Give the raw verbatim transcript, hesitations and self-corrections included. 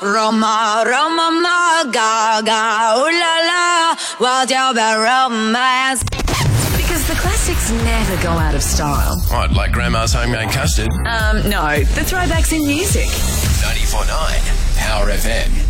Roma, Roma, ma, gaga, ooh la la, what's your bad romance? Because the classics never go out of style. What, like Grandma's homemade custard? Um, no, the throwbacks in music. ninety-four point nine Power F M.